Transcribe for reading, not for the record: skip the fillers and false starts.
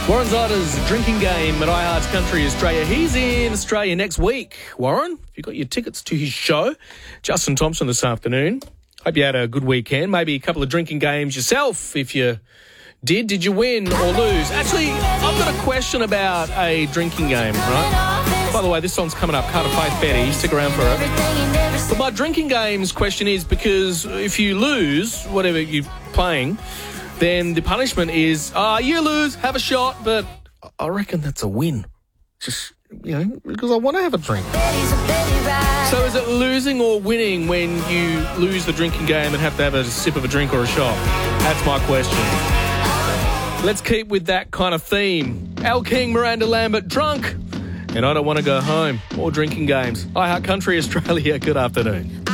Warren Zyder's drinking game at iHeart's Country Australia. He's in Australia next week. Warren, if you got your tickets to his show, Justin Thompson this afternoon. Hope you had a good weekend. Maybe a couple of drinking games yourself. If you did you win or lose? Actually, I've got a question about a drinking game, right? By the way, this song's coming up, Carter Faith Betty. Stick around for it. But my drinking games question is because if you lose, whatever you're playing, then the punishment is, you lose, have a shot, but I reckon that's a win. Just, because I want to have a drink. So is it losing or winning when you lose the drinking game and have to have a sip of a drink or a shot? That's my question. Let's keep with that kind of theme. Al King, Miranda Lambert, drunk, and I don't want to go home. More drinking games. iHeart Country Australia, good afternoon.